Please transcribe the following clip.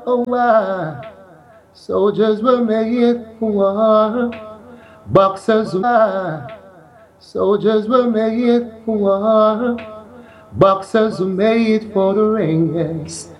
Oh, soldiers were made for war. Boxers were. Soldiers were made for war. Boxers were made for the ring, yes.